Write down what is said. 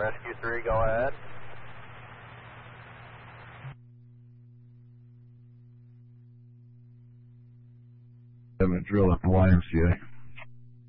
Rescue 3, go ahead. Having a drill at the YMCA.